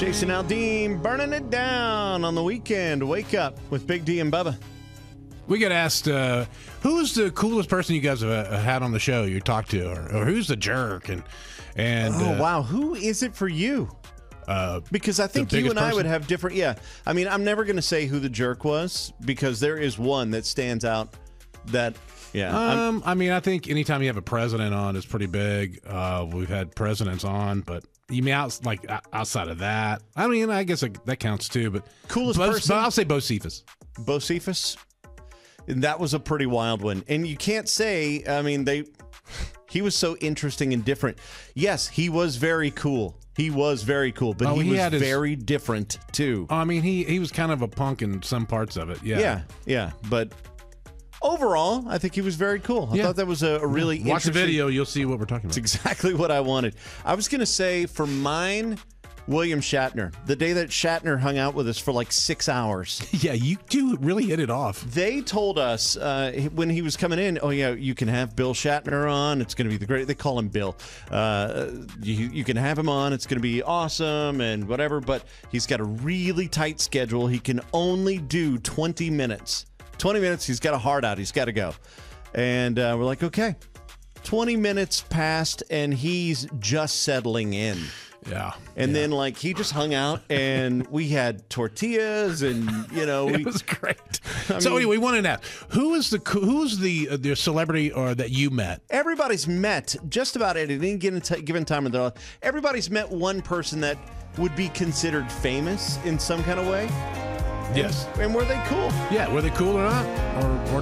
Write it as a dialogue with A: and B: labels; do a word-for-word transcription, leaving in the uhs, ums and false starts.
A: Jason Aldean burning it down on the weekend. Wake up with Big D and Bubba.
B: We get asked, uh, who's the coolest person you guys have uh, had on the show you talked to, or, or who's the jerk? And and
A: oh
B: uh,
A: wow, who is it for you?
B: Uh,
A: because I think you and I person? would have different. Yeah, I mean, I'm never going to say who the jerk was because there is one that stands out. That yeah.
B: Um, I'm, I mean, I think anytime you have a president on, it's pretty big. Uh, we've had presidents on, but you mean out, like outside of that, I mean, I guess that counts too. But
A: coolest
B: Bo,
A: person,
B: but I'll say Bo Cephas.
A: Bo Cephas. And that was a pretty wild one. And you can't say, I mean, they he was so interesting and different. Yes, he was very cool. He was very cool, but oh, he, he was his, very different too.
B: I mean, he he was kind of a punk in some parts of it. Yeah.
A: Yeah, yeah. But overall, I think he was very cool. I yeah. thought that was a, a really
B: yeah. Watch
A: interesting...
B: the video, you'll see what we're talking about.
A: It's exactly what I wanted. I was going to say, for mine, William Shatner. The day that Shatner hung out with us for like six hours.
B: Yeah, you do really hit it off.
A: They told us uh, when he was coming in, oh, yeah, you can have Bill Shatner on. It's going to be the great. They call him Bill. Uh, you, you can have him on. It's going to be awesome and whatever. But he's got a really tight schedule. He can only do twenty minutes. twenty minutes, he's got a heart out. He's got to go. And uh, we're like, okay. twenty minutes passed, and he's just settling in.
B: Yeah.
A: And
B: yeah.
A: then, like, he just hung out, and we had tortillas, and, you know.
B: It
A: we,
B: was great.
A: I
B: so,
A: mean,
B: anyway, we wanted to ask, who is the, who's the, uh, the celebrity or that you met?
A: Everybody's met, just about at any given time of their life, everybody's met one person that would be considered famous in some kind of way.
B: Yes.
A: And, and were they cool?
B: Yeah, were they cool or not? Or, or